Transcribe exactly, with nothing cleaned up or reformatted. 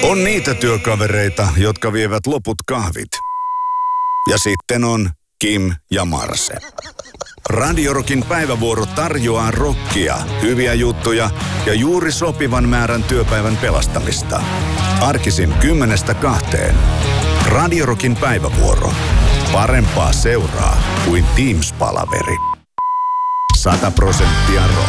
On niitä työkavereita, jotka vievät loput kahvit. Ja sitten on Kim ja Marse. Radio Rockin päivävuoro tarjoaa rockia, hyviä juttuja ja juuri sopivan määrän työpäivän pelastamista. Arkisin kymmenestä kahteen. Radio Rockin päivävuoro. Parempaa seuraa kuin Teams-palaveri. Sata prosenttia rock.